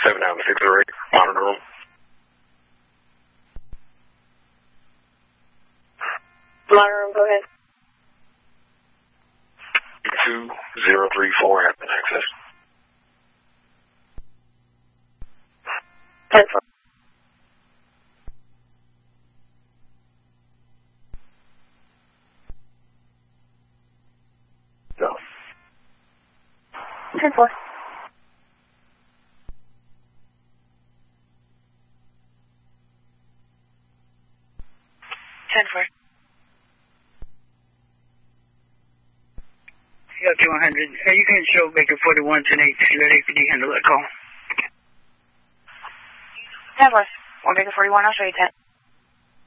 7968, monitor room. Monitor room, go ahead. 2034 has been accessed. 10-4. No. 10-4. 10-4. Up to 100. You can show Baker 41 tonight. Let APD handle that call. 10-4. 1 Baker 41, I'll show you 10.